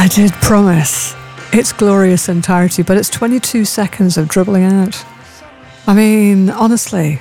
I did promise its glorious entirety, but it's 22 seconds of dribbling out. I mean, honestly.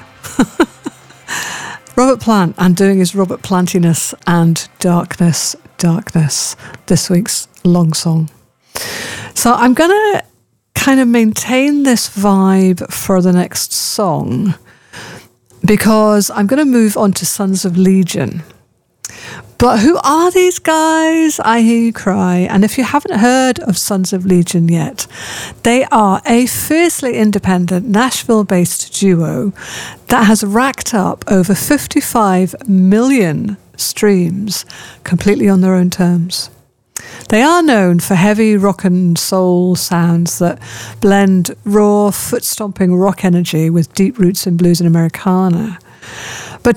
Robert Plant and doing his Robert Plantiness and Darkness, Darkness, this week's long song. So I'm going to kind of maintain this vibe for the next song because I'm going to move on to Sons of Legion. But who are these guys? I hear you cry. And if you haven't heard of Sons of Legion yet, they are a fiercely independent Nashville-based duo that has racked up over 55 million streams completely on their own terms. They are known for heavy rock and soul sounds that blend raw, foot-stomping rock energy with deep roots in blues and Americana. But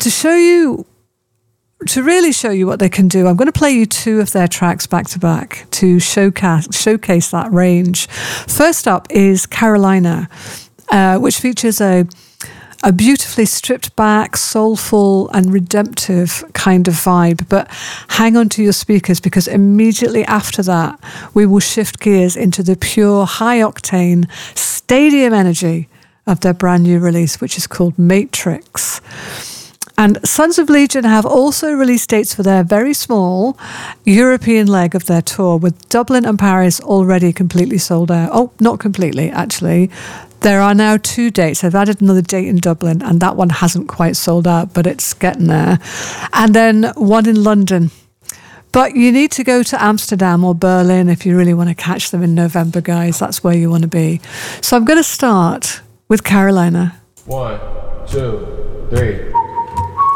to really show you what they can do, I'm going to play you two of their tracks back to back to showcase that range. First up is Carolina, which features a beautifully stripped back, soulful and redemptive kind of vibe. But hang on to your speakers because immediately after that, we will shift gears into the pure high-octane stadium energy of their brand new release, which is called Matrix. And Sons of Legion have also released dates for their very small European leg of their tour, with Dublin and Paris already completely sold out. Oh, not completely, actually. There are now 2 dates. I've added another date in Dublin, and that one hasn't quite sold out, but it's getting there. And then one in London. But you need to go to Amsterdam or Berlin if you really want to catch them in November, guys. That's where you want to be. So I'm going to start with Carolina. 1, 2, 3.